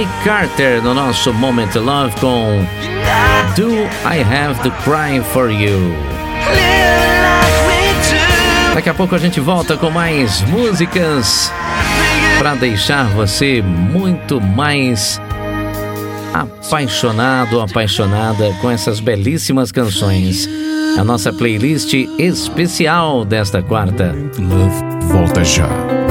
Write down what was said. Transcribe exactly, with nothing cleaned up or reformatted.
Nick Carter no nosso Moment Love com Do I Have to Cry For You. Daqui a pouco a gente volta com mais músicas para deixar você muito mais apaixonado, apaixonada com essas belíssimas canções. A nossa playlist especial desta quarta. Love volta já.